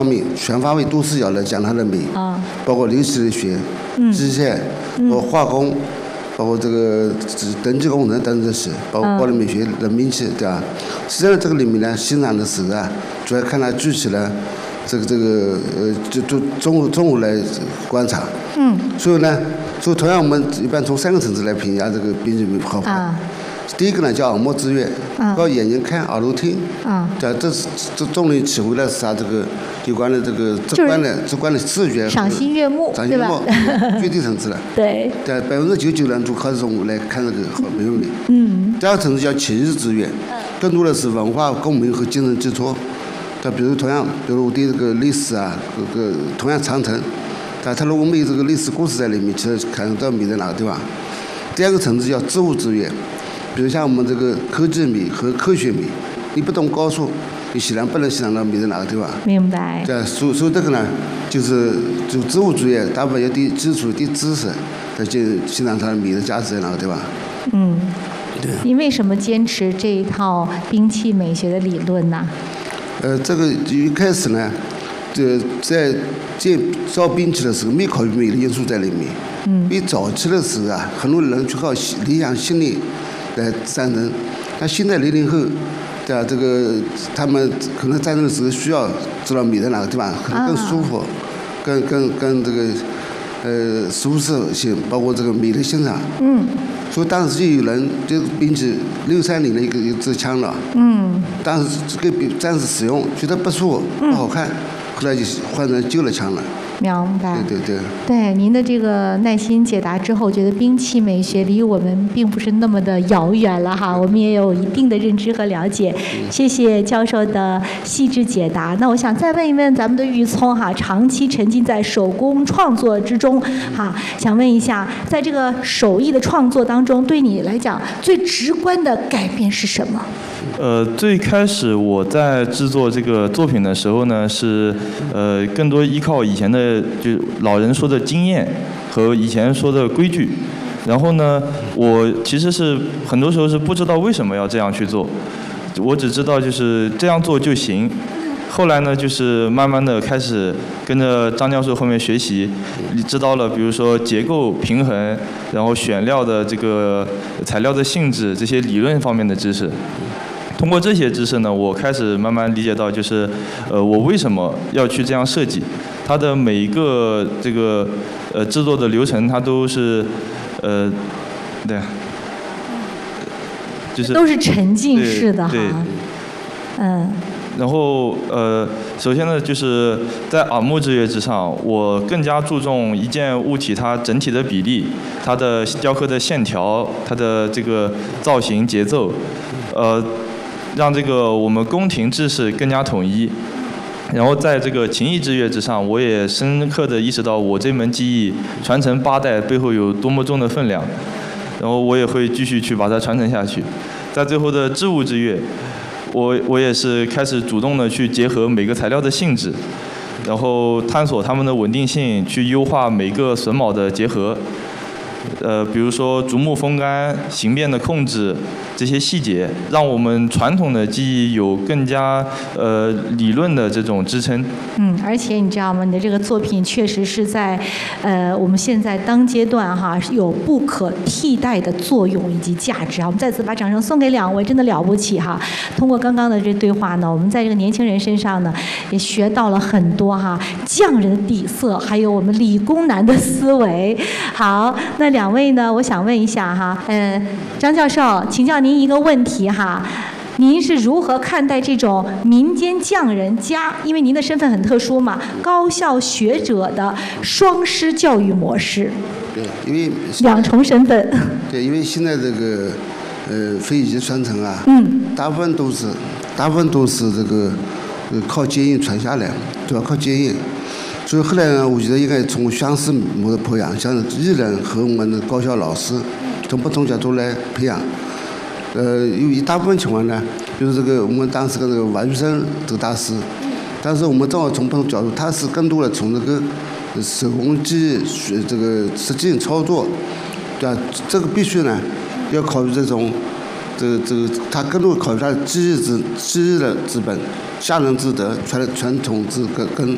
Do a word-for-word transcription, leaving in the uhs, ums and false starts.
面全方位多视角来讲它的美， 啊， 包括流体力学、 嗯机械，包括化工，包括这个登记工程等等这些，包括光电美学、人民气，对吧？实际上这个里面呢，欣赏的时候啊，主要看它具体的这个这个呃，就就综合综合来观察。 嗯。 所以呢，所以同样我们一般从三个层次来评价这个编剧好坏。 啊。 第一个呢叫耳目之悦， 啊， 靠眼睛看，耳朵听， 啊， 对，这是这重点体会的是啥？这个有关的这个直观的、直观的视觉， 赏心悦目， 赏心悦目，最低层次了。 对， 对，百分之九十九人都靠这种来看这个好美美。 嗯。 第二个层次叫情绪之悦，更多的是文化共鸣和精神寄托。对，比如同样，比如我对这个历史啊，这个同样长城，但它如果没有这个历史故事在里面，其实看不到美在哪个地方。第二个层次叫知物之悦。比如像我们这个科技美和科学美，你不懂高数，你显然不能欣赏到美在哪个地方。 明白。 对，所以所以这个呢，就是就知物之悦，大部分要对基础、对知识，来就欣赏它的美的价值在哪个地方。 嗯。 对。 你为什么坚持这一套兵器美学的理论呢？ 呃，这个一开始呢，这在建造兵器的时候没考虑美的因素在里面。 嗯。 因为早期的时候啊，很多人去靠理想信念来战争，但现在零零后，对吧？这个他们可能战争的时候需要知道美在哪个地方，可能更舒服，啊、更更更这个呃舒适性，包括这个美的欣赏。 嗯。 所以当时就有人就并且六三零的一个一支枪了。 嗯。 当时这个战士使用觉得不舒服、不好看，后来就换成旧的枪了。 明白。 对对对。 对您的这个耐心解答之后，觉得兵器美学离我们并不是那么的遥远了哈，我们也有一定的认知和了解。谢谢教授的细致解答。那我想再问一问咱们的玉聪哈，长期沉浸在手工创作之中哈，想问一下，在这个手艺的创作当中，对你来讲最直观的改变是什么？ 呃，最开始我在制作这个作品的时候呢，是呃更多依靠以前的就老人说的经验和以前说的规矩，然后呢，我其实是很多时候是不知道为什么要这样去做，我只知道就是这样做就行。后来呢，就是慢慢的开始跟着张教授后面学习，知道了比如说结构平衡，然后选料的这个材料的性质这些理论方面的知识。通过这些知识呢，我开始慢慢理解到，就是，呃，我为什么要去这样设计，它的每一个这个呃制作的流程，它都是，呃，对，就是都是沉浸式的哈，嗯。 然后呃，首先呢，就是在耳目之悦之上，我更加注重一件物体它整体的比例、它的雕刻的线条、它的这个造型节奏，呃。让这个我们宫廷制式更加统一，然后在这个情谊之悦之上，我也深刻地意识到我这门技艺传承八代背后有多么重的分量，然后我也会继续去把它传承下去。在最后的织物之悦，我我也是开始主动地去结合每个材料的性质，然后探索它们的稳定性，去优化每个榫卯的结合。呃，比如说竹木风干、形变的控制这些细节，让我们传统的技艺有更加呃理论的这种支撑。 嗯，而且你知道吗？你的这个作品确实是在呃我们现在当阶段哈有不可替代的作用以及价值啊！我们再次把掌声送给两位，真的了不起哈！通过刚刚的这对话呢，我们在这个年轻人身上呢也学到了很多哈匠人的底色，还有我们理工男的思维。好，那两位呢，我想问一下哈，呃，张教授，请教您一个问题哈，您是如何看待这种民间匠人加，因为您的身份很特殊嘛，高校学者的双师教育模式？ 对，因为两重身份。 对，因为现在这个呃非遗传承啊， 嗯， 大部分都是大部分都是这个呃靠经验传下来，主要靠经验。所以后来呢，我觉得应该从相似模式培养，像艺人和我们的高校老师，从不同角度来培养。呃，有一大部分情况呢，就是这个我们当时的这个王玉生这个大师，但是我们正好从不同角度，他是更多的从这个手工技艺学这个实际操作，对吧？这个必须呢要考虑这种。这个这个，他更多考虑他的技艺之技艺的资本、下人之德、传传统之根根，